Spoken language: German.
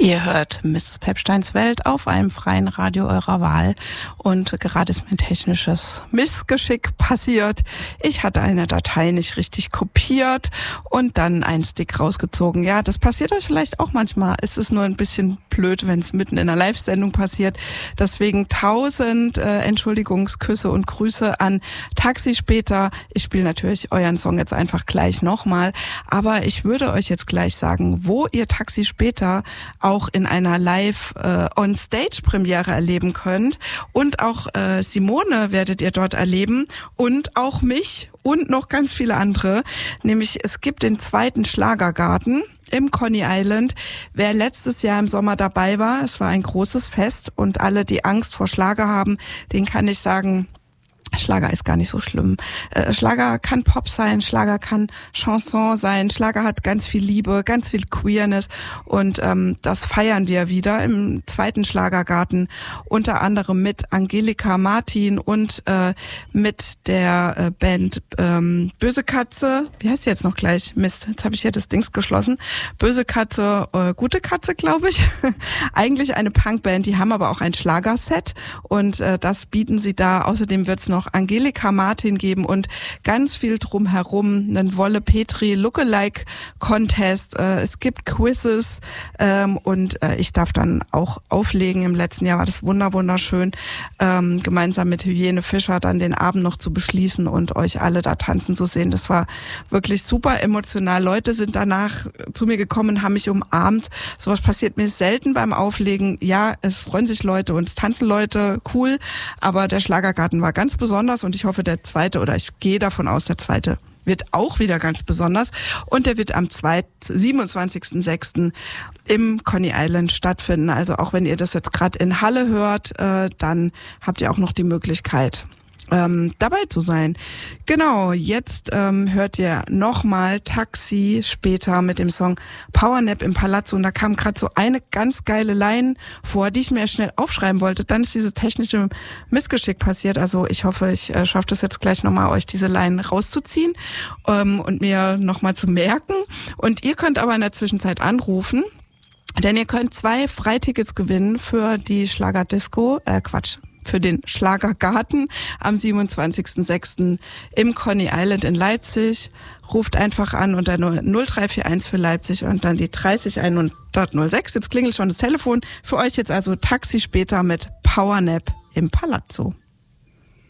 Ihr hört Mrs. Pepsteins Welt auf einem freien Radio eurer Wahl und gerade ist mir ein technisches Missgeschick passiert. Ich hatte eine Datei nicht richtig kopiert und dann einen Stick rausgezogen. Ja, das passiert euch vielleicht auch manchmal. Es ist nur ein bisschen blöd, wenn es mitten in einer Live-Sendung passiert. Deswegen 1000 Entschuldigungsküsse und Grüße an Taxi später. Ich spiele natürlich euren Song jetzt einfach gleich nochmal, aber ich würde euch jetzt gleich sagen, wo ihr Taxi später auch in einer Live-on-Stage-Premiere erleben könnt. Und auch Simone werdet ihr dort erleben und auch mich und noch ganz viele andere. Nämlich es gibt den 2. Schlagergarten im Coney Island. Wer letztes Jahr im Sommer dabei war, es war ein großes Fest und alle, die Angst vor Schlager haben, denen kann ich sagen, Schlager ist gar nicht so schlimm. Schlager kann Pop sein, Schlager kann Chanson sein, Schlager hat ganz viel Liebe, ganz viel Queerness und das feiern wir wieder im 2. Schlagergarten, unter anderem mit Angelika Martin und mit der Band Böse Katze, wie heißt sie jetzt noch gleich? Mist, jetzt habe ich hier das Dings geschlossen. Böse Katze, Gute Katze, glaube ich. Eigentlich eine Punkband, die haben aber auch ein Schlagerset und das bieten sie da. Außerdem wird's noch Angelika Martin geben und ganz viel drumherum, einen Wolle Petri Lookalike Contest, es gibt Quizzes und ich darf dann auch auflegen. Im letzten Jahr war das wunderschön, gemeinsam mit Hygiene Fischer dann den Abend noch zu beschließen und euch alle da tanzen zu sehen. Das war wirklich super emotional. Leute sind danach zu mir gekommen, haben mich umarmt. Sowas passiert mir selten beim Auflegen. Ja, es freuen sich Leute und es tanzen Leute, cool, aber der Schlagergarten war ganz besonders und ich hoffe, der 2. oder ich gehe davon aus, der 2. wird auch wieder ganz besonders und der wird am 27.06. im Coney Island stattfinden. Also auch wenn ihr das jetzt gerade in Halle hört, dann habt ihr auch noch die Möglichkeit, dabei zu sein. Genau, jetzt hört ihr nochmal Taxi später mit dem Song Powernap im Palazzo und da kam gerade so eine ganz geile Line vor, die ich mir schnell aufschreiben wollte. Dann ist dieses technische Missgeschick passiert. Also ich hoffe, ich schaffe das jetzt gleich nochmal, euch diese Line rauszuziehen und mir nochmal zu merken. Und ihr könnt aber in der Zwischenzeit anrufen, denn ihr könnt 2 Freitickets gewinnen für die Schlagerdisco, für den Schlagergarten am 27.06. im Coney Island in Leipzig. Ruft einfach an unter 0341 für Leipzig und dann die 30106. Jetzt klingelt schon das Telefon. Für euch jetzt also Taxi später mit Powernap im Palazzo.